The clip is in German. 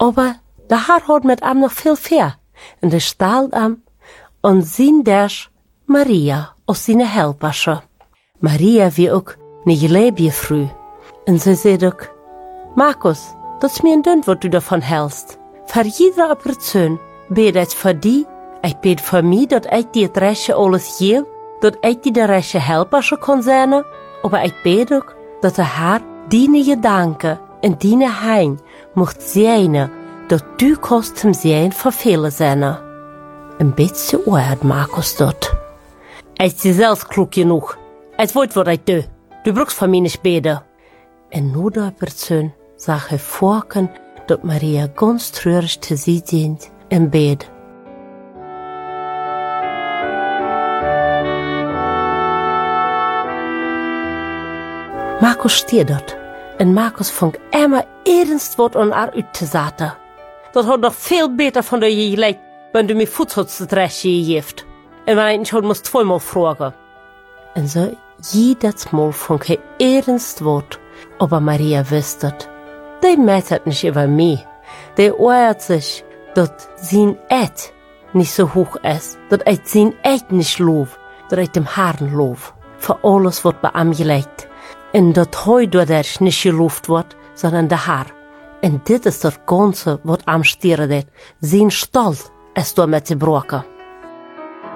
Aber der Herr hat mit ihm noch viel fair. Und er stahlt ihm und sehen das Maria aus seiner Helpersche. Maria wie auch nicht lebje früh. Und sie sagt auch, Markus, das ist mir ein Dünn, was du davon hältst. Für jede Operation bete ich für die, ich bete für mich, dass ich dir das Rechte alles gebe, dass ich dir die Rechte Helpersche kann sein, aber ich bete auch, dass der Herr deine Gedanken in deine Heim mocht zijn, dat du kost hem zijn voor vele zijn. Een beetje oud, Markus, dat. Is je zelfs klug genoeg? Het weet wat ik doe. Du brauchst van mij niet beden. En nu de persoon zag hij vorken dat Maria ganz treurig te zien dient in bed. Markus stiert dat. En Markus fängt immer ernst wat an haar uit te zaten. Dat had nog veel beter van de je gelijk, wenn du mir Futzholz das Recht geeft. En wenn ich schon muss zweimal fragen. En so jedes Mal fängt er ernst wat, aber Maria wist het. Die mettert nicht über mich. Die ärgert sich, dat sein Ed nicht so hoch ist, dat ich sein Ed nicht lof, dat ich dem Herrn lof, für alles wat bei ihm gelegt. En dat hij door der niet geloofd wordt, sondern der Herr. En dit is dat Ganze, wat am stieren deed. Zijn stolz is door met gebroken.